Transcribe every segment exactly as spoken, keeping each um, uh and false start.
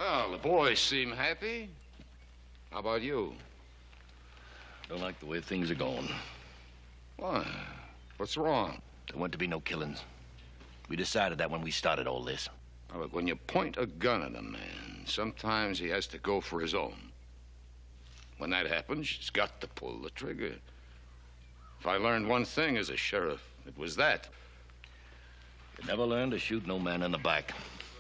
Well, the boys seem happy. How about you? Don't like the way things are going. Why? What's wrong? There weren't to be no killings. We decided that when we started all this. Now, look, when you point a gun at a man, sometimes he has to go for his own. When that happens, he's got to pull the trigger. If I learned one thing as a sheriff, it was that. You never learned to shoot no man in the back.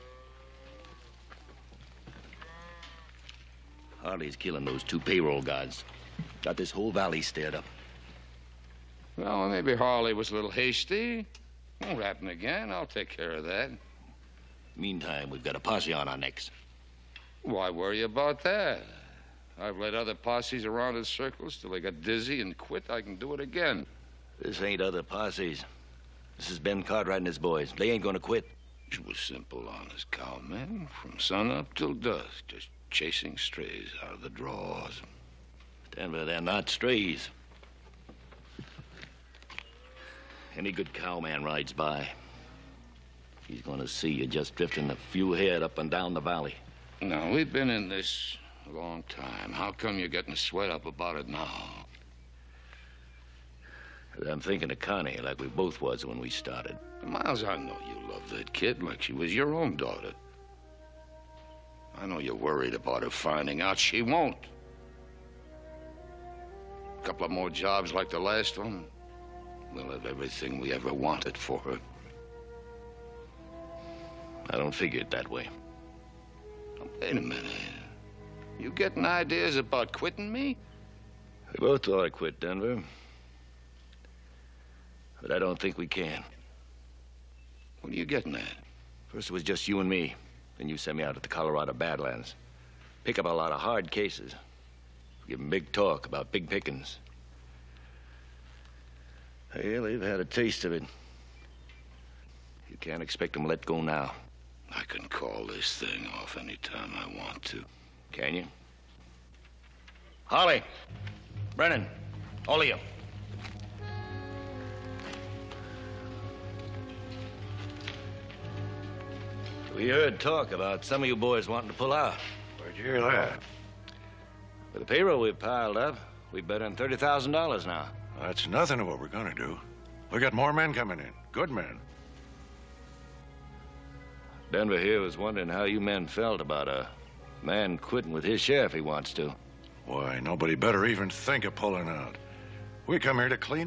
Harley's killing those two payroll guards. Got this whole valley stirred up. Well, maybe Harley was a little hasty. Won't happen again. I'll take care of that. Meantime, we've got a posse on our necks. Why worry about that? I've led other posses around in circles till they got dizzy and quit. I can do it again. This ain't other posses. This is Ben Cartwright and his boys. They ain't gonna quit. It was simple, honest cowmen, from sunup till dusk, just chasing strays out of the draws. Denver, they're not strays. Any good cowman rides by, he's gonna see you just drifting a few head up and down the valley. Now, we've been in this a long time. How come you're getting sweat up about it now? I'm thinking of Connie like we both was when we started. Miles, I know you love that kid like she was your own daughter. I know you're worried about her finding out. She won't. A couple of more jobs like the last one, we'll have everything we ever wanted for her. I don't figure it that way. Now, wait a minute. You getting ideas about quitting me? We both thought I'd quit, Denver. But I don't think we can. What are you getting at? First it was just you and me. Then you sent me out to the Colorado Badlands. Pick up a lot of hard cases. Give them big talk about big pickings. Well, they've had a taste of it. You can't expect them to let go now. I can call this thing off any time I want to. Can you? Holly, Brennan, all of you. We heard talk about some of you boys wanting to pull out. Where'd you hear that? With the payroll we've piled up, we've bet on thirty thousand dollars now. That's nothing of what we're gonna do. We got more men coming in. Good men. Denver here was wondering how you men felt about a man quitting with his share if he wants to. Why, nobody better even think of pulling out. We come here to clean